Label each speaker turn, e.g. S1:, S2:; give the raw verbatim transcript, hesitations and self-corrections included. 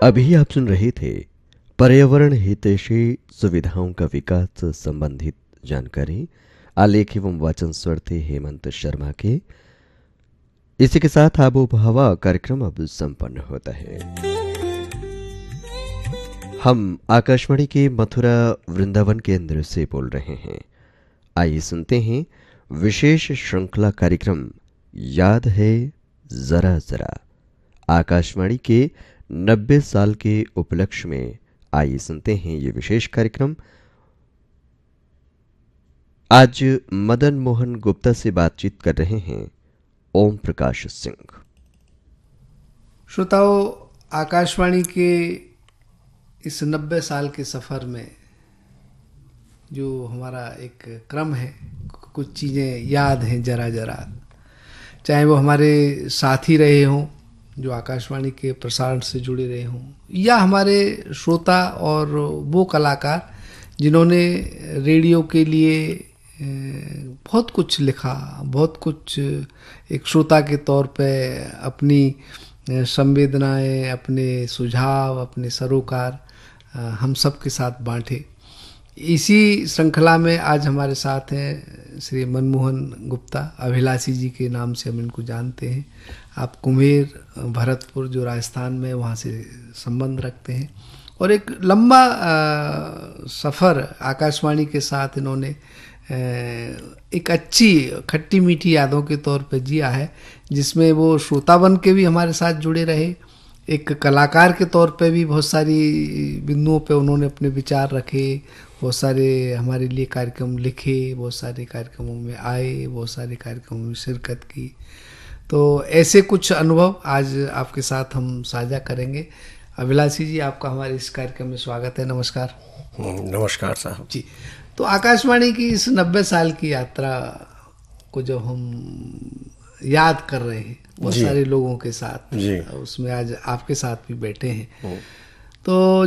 S1: अभी आप सुन रहे थे पर्यावरण हितैषी सुविधाओं का विकास संबंधित जानकारी। आलेख एवं वाचन स्वर थे हेमंत शर्मा के। इसी के साथ आबो हवा कार्यक्रम अब संपन्न होता है। हम आकाशवाणी के मथुरा वृंदावन केंद्र से बोल रहे हैं। आइए सुनते हैं विशेष श्रृंखला कार्यक्रम याद है जरा जरा। आकाशवाणी के नब्बे साल के उपलक्ष्य में आइए सुनते हैं ये विशेष कार्यक्रम। आज मदन मोहन गुप्ता से बातचीत कर रहे हैं ओम प्रकाश सिंह।
S2: श्रोताओं, आकाशवाणी के इस नब्बे साल के सफ़र में जो हमारा एक क्रम है, कुछ चीज़ें याद हैं जरा जरा, चाहे वो हमारे साथी रहे हों जो आकाशवाणी के प्रसारण से जुड़े रहे हों, या हमारे श्रोता और वो कलाकार जिन्होंने रेडियो के लिए बहुत कुछ लिखा, बहुत कुछ एक श्रोता के तौर पे अपनी संवेदनाएं, अपने सुझाव, अपने सरोकार हम सब के साथ बांटे। इसी श्रृंखला में आज हमारे साथ हैं श्री मनमोहन गुप्ता, अभिलाषी जी के नाम से हम इनको जानते हैं। आप कुम्हेर, भरतपुर जो राजस्थान में, वहाँ से संबंध रखते हैं और एक लंबा सफ़र आकाशवाणी के साथ इन्होंने एक अच्छी खट्टी मीठी यादों के तौर पर जिया है, जिसमें वो श्रोता बन के भी हमारे साथ जुड़े रहे, एक कलाकार के तौर पे भी बहुत सारी बिंदुओं पे उन्होंने अपने विचार रखे, बहुत सारे हमारे लिए कार्यक्रम लिखे, बहुत सारे कार्यक्रमों में आए, बहुत सारे कार्यक्रमों में शिरकत की। तो ऐसे कुछ अनुभव आज आपके साथ हम साझा करेंगे। अभिलाषी जी, आपका हमारे इस कार्यक्रम में स्वागत है। नमस्कार।
S3: नमस्कार साहब जी।
S2: तो आकाशवाणी की इस नब्बे साल की यात्रा को जब हम याद कर रहे हैं बहुत सारे लोगों के साथ,
S3: जी,
S2: उसमें आज आपके साथ भी बैठे हैं, तो